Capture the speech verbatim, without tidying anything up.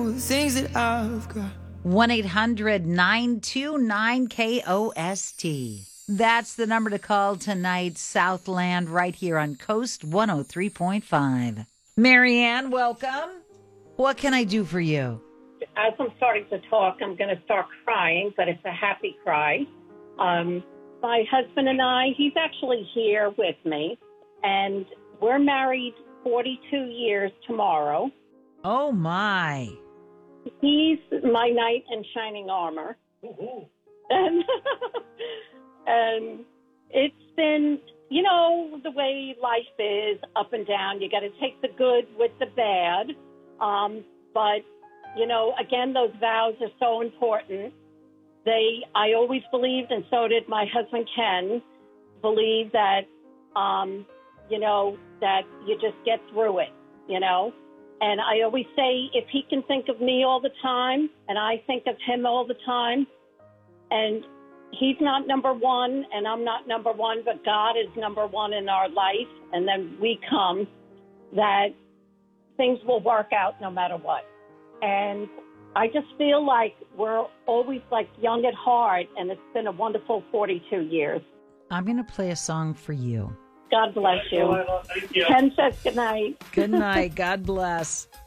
know the things that I've got. one eight hundred nine two nine K O S T. That's the number to call tonight, Southland, right here on Coast one oh three point five. Marianne, welcome. What can I do for you? As I'm starting to talk, I'm going to start crying, but it's a happy cry. Um, my husband and I, he's actually here with me, and we're married forty-two years tomorrow. Oh, my. He's my knight in shining armor. And, and it's been, you know, the way life is, up and down. You got to take the good with the bad. Um, but, you know, again, those vows are so important. They, I always believed, and so did my husband Ken, believe that, um, you know, that you just get through it, you know. And I always say, if he can think of me all the time, and I think of him all the time, and he's not number one, and I'm not number one, but God is number one in our life, and then we come, that things will work out no matter what. And I just feel like we're always like young at heart, and it's been a wonderful forty-two years. I'm going to play a song for you. God bless you. Ken says good night. Good night. God bless.